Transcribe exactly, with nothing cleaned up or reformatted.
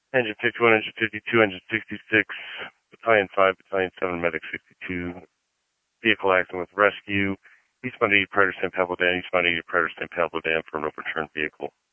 Engine fifty-one, Engine fifty-two, Engine sixty-six, Battalion five, Battalion seven, Medic sixty-two. Vehicle accident with rescue. Eastbound eighty, Predator San Pablo Dam. Eastbound eighty, Predator San Pablo Dam for an overturned vehicle.